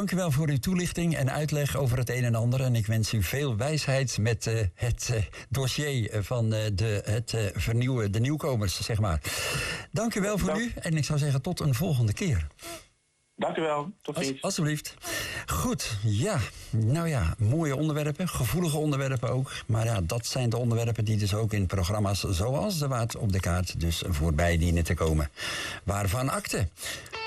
Dank u wel voor uw toelichting en uitleg over het een en ander. En ik wens u veel wijsheid met het dossier van de nieuwkomers, zeg maar. Dank u wel voor nu. En ik zou zeggen tot een volgende keer. Dank u wel. Tot ziens. Alsjeblieft. Goed, ja. Nou ja, mooie onderwerpen, gevoelige onderwerpen ook. Maar ja, dat zijn de onderwerpen die dus ook in programma's zoals De Waard op de Kaart dus voorbij dienen te komen. Waarvan akte.